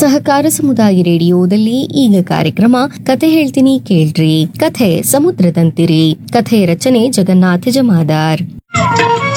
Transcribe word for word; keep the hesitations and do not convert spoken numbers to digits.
ಸಹಕಾರ ಸಮುದಾಯ ರೇಡಿಯೋದಲ್ಲಿ ಈಗ ಕಾರ್ಯಕ್ರಮ ಕಥೆ ಹೇಳ್ತೀನಿ ಕೇಳ್ರಿ. ಕಥೆ ಸಮುದ್ರದಂತಿರಿ. ಕಥೆ ರಚನೆ ಜಗನ್ನಾಥ ಜಮಾದಾರ್.